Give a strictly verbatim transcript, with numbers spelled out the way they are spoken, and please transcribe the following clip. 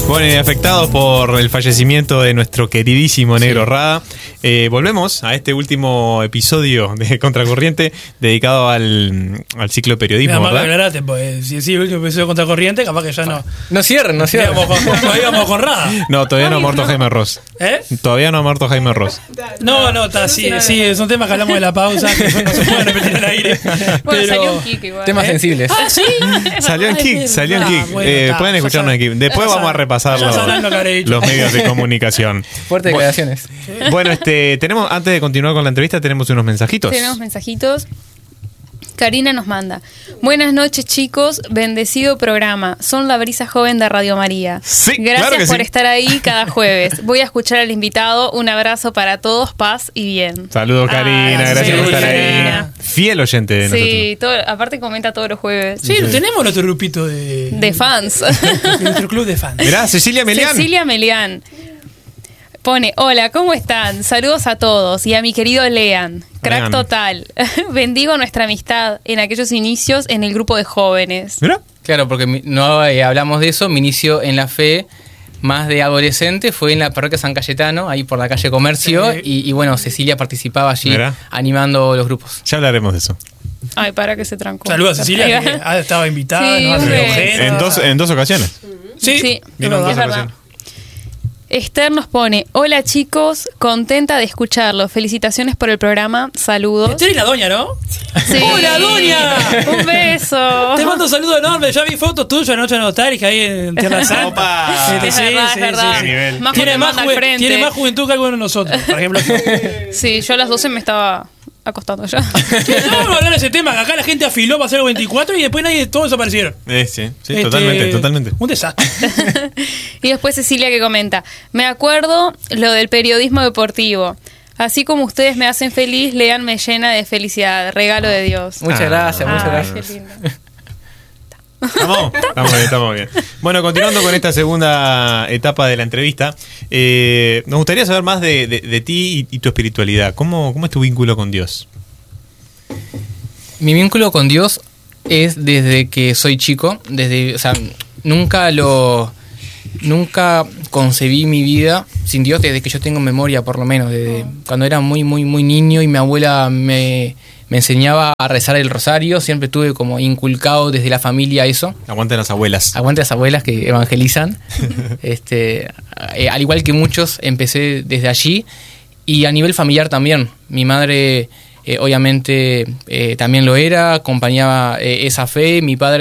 Bueno, y afectados por el fallecimiento de nuestro queridísimo Negro sí. Rada, eh, volvemos a este último episodio de Contracorriente dedicado al, al ciclo de periodismo. Mira, ¿verdad? Aclarate, pues, si sí, el último episodio de Contracorriente, capaz que ya no. No cierren, no cierren. Íbamos con, no íbamos con Rada. No, todavía no ha muerto Jaime Ross. ¿Eh? Todavía no ha muerto Jaime Ross. No, no, está sí, sí, son temas que hablamos de la pausa, que no se pueden repetir al aire. Bueno, Pero... salió un kick igual. Temas ¿eh? sensibles. Ah, sí. Salió en Kick, salió en Ah, Kick. bueno, eh, está, pueden escucharnos en Kick. Después ya vamos a repasar ya los, sabrán lo que habré dicho. los medios de comunicación. Fuertes declaraciones. Bueno, este, tenemos, antes de continuar con la entrevista, tenemos unos mensajitos. Tenemos mensajitos. Karina nos manda: buenas noches, chicos, bendecido programa, son la brisa joven de Radio María. Sí, gracias claro que por sí. estar ahí cada jueves. Voy a escuchar al invitado. Un abrazo para todos, paz y bien. Saludos, Karina, Ah, gracias sí, por estar Karina. ahí. Fiel oyente de nosotros. Sí, todo, aparte comenta todos los jueves. Sí, tenemos nuestro grupito de. De fans. Nuestro club de fans. Mirá, Cecilia Melián. Cecilia Melián pone: hola, ¿cómo están? Saludos a todos y a mi querido Lean. Crack Lean. total. Bendigo nuestra amistad en aquellos inicios en el grupo de jóvenes. Mirá. Claro, porque mi- no eh, hablamos de eso. Mi inicio en la fe más de adolescente fue en la parroquia San Cayetano, ahí por la calle Comercio. Sí. Y, y bueno, Cecilia participaba allí Mirá. animando los grupos. Ya hablaremos de eso. Ay, para que se trancó. Saludos a Cecilia, Ahí que va. ha estado invitada, Sí, nos hace hombre. ojera. En dos, en dos ocasiones. Sí, Sí, es Vino en verdad. dos es verdad. ocasiones. Esther nos pone: hola chicos, contenta de escucharlo. Felicitaciones por el programa. Saludos. Esther y la doña, ¿no? Sí. ¡Hola, doña! Un beso. Te mando un saludo enorme. Ya vi fotos tuyas anoche en Nostálgica ahí en Tierra Santa. Opa. Este, Es verdad, es verdad. sí. Nivel. Más Tiene cuando más, manda al juve- frente. tiene más juventud que alguno de nosotros, por ejemplo. Sí, yo a las doce me estaba acostando ya. Sí, no vamos a hablar de ese tema, que acá la gente afiló para hacer el veinticuatro y después nadie, todos desaparecieron. Eh, sí, sí, Este, totalmente, totalmente. Un desastre. Y después Cecilia que comenta: me acuerdo lo del periodismo deportivo. Así como ustedes me hacen feliz, Lean me llena de felicidad. Regalo de Dios. Muchas Ah. gracias, muchas Ay, gracias. qué lindo. Estamos, estamos bien, estamos bien. Bueno, continuando con esta segunda etapa de la entrevista, eh, nos gustaría saber más de, de, de ti y, y tu espiritualidad. ¿Cómo, ¿Cómo es tu vínculo con Dios? Mi vínculo con Dios es desde que soy chico, desde, o sea, nunca lo, nunca concebí mi vida sin Dios desde que yo tengo memoria, por lo menos, desde cuando era muy, muy, muy niño y mi abuela me, me enseñaba a rezar el rosario, siempre tuve como inculcado desde la familia eso. Aguanten las abuelas. Aguante las abuelas que evangelizan. este, eh, al igual que muchos, empecé desde allí. Y a nivel familiar también. Mi madre, eh, obviamente, eh, también lo era, acompañaba eh, esa fe. Mi padre